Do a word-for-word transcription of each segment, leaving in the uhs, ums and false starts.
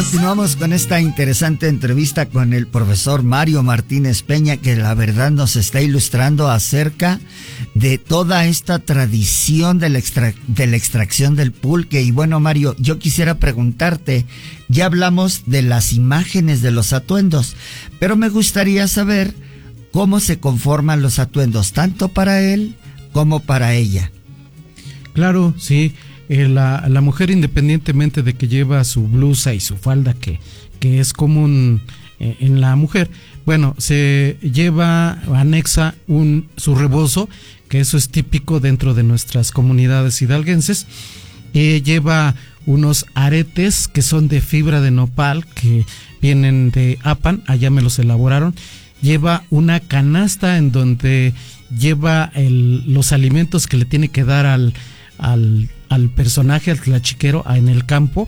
Continuamos con esta interesante entrevista con el profesor Mario Martínez Peña, que la verdad nos está ilustrando acerca de toda esta tradición de la, extra, de la extracción del pulque. Y bueno, Mario, yo quisiera preguntarte, ya hablamos de las imágenes de los atuendos, pero me gustaría saber cómo se conforman los atuendos, tanto para él como para ella. Claro, sí. Eh, la, la mujer, independientemente de que lleva su blusa y su falda, que, que es común eh, en la mujer, bueno, se lleva, anexa un, su rebozo, que eso es típico dentro de nuestras comunidades hidalguenses. Eh, lleva unos aretes que son de fibra de nopal, que vienen de Apan, allá me los elaboraron. Lleva una canasta en donde lleva el, los alimentos que le tiene que dar al, al, al personaje, al tlachiquero, en el campo.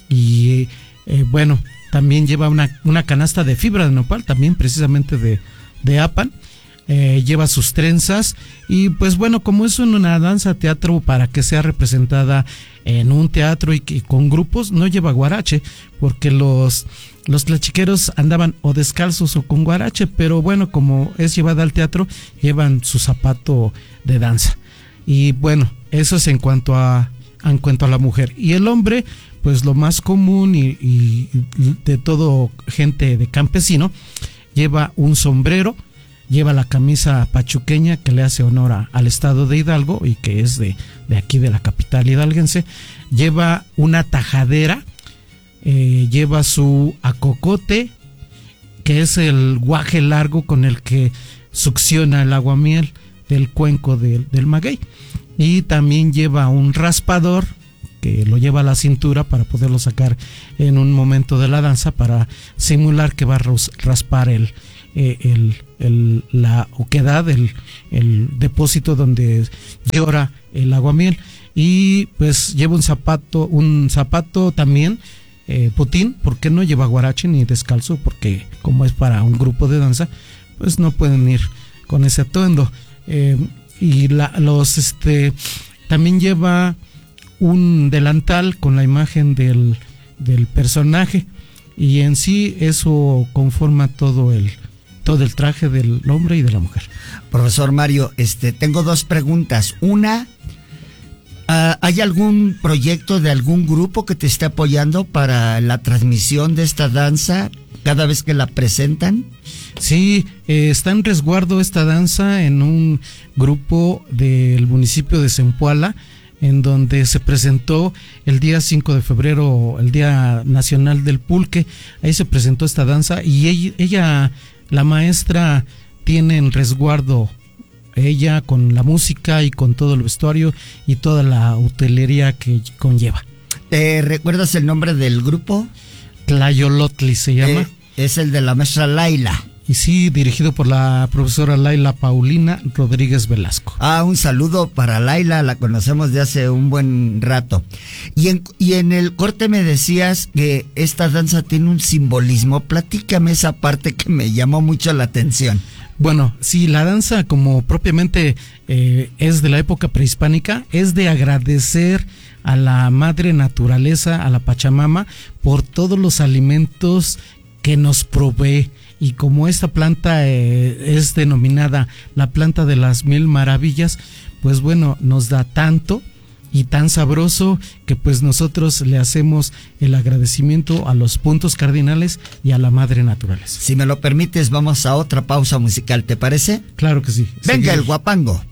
Y eh, bueno, también lleva una, una canasta de fibra de nopal, también precisamente de, de Apan. Eh, lleva sus trenzas y pues bueno, como es una danza teatro para que sea representada en un teatro y, y con grupos, no lleva guarache, porque los, los tlachiqueros andaban o descalzos o con guarache, pero bueno, como es llevada al teatro, llevan su zapato de danza. Y bueno, eso es en cuanto a, en cuanto a la mujer. Y el hombre, pues lo más común y, y de todo gente de campesino, lleva un sombrero, lleva la camisa pachuqueña que le hace honor a, al estado de Hidalgo y que es de, de aquí de la capital hidalguense. Lleva una tajadera, eh, lleva su acocote, que es el guaje largo con el que succiona el aguamiel del cuenco del, del maguey. Y también lleva un raspador que lo lleva a la cintura para poderlo sacar en un momento de la danza, para simular que va a raspar el Eh, el, el, la oquedad, el, el depósito donde llora el aguamiel. Y pues lleva un zapato, un zapato también, eh, potín, porque no lleva guarache ni descalzo, porque como es para un grupo de danza, pues no pueden ir con ese atuendo. Eh, y la, los este también lleva un delantal con la imagen del, del personaje, y en sí eso conforma todo el todo el traje del hombre y de la mujer. Profesor Mario, este, tengo dos preguntas. Una, uh, ¿hay algún proyecto de algún grupo que te esté apoyando para la transmisión de esta danza cada vez que la presentan? Sí, eh, está en resguardo esta danza en un grupo del municipio de Zempoala, en donde se presentó el día cinco de febrero, el Día Nacional del Pulque. Ahí se presentó esta danza y ella, ella la maestra, tiene en resguardo, ella con la música y con todo el vestuario y toda la utilería que conlleva. ¿Te recuerdas el nombre del grupo? Tlayolotli se llama. Eh, es el de la maestra Laila. Y sí, dirigido por la profesora Laila Paulina Rodríguez Velasco. Ah, un saludo para Laila, la conocemos de hace un buen rato. Y en, y en el corte me decías que esta danza tiene un simbolismo. Platícame esa parte que me llamó mucho la atención. Bueno, sí, la danza, como propiamente eh, es de la época prehispánica, es de agradecer a la madre naturaleza, a la Pachamama, por todos los alimentos que nos provee. Y como esta planta eh, es denominada la planta de las mil maravillas, pues bueno, nos da tanto y tan sabroso que pues nosotros le hacemos el agradecimiento a los puntos cardinales y a la madre naturaleza. Si me lo permites, vamos a otra pausa musical, ¿te parece? Claro que sí. Venga, Seguir. El guapango.